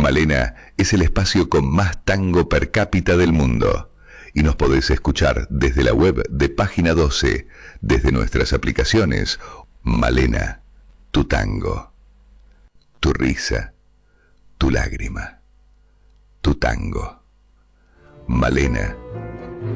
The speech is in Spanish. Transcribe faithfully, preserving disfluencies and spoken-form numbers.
Malena es el espacio con más tango per cápita del mundo. Y nos podés escuchar desde la web de Página doce, desde nuestras aplicaciones. Malena, tu tango, tu risa, tu lágrima, tu tango. Malena,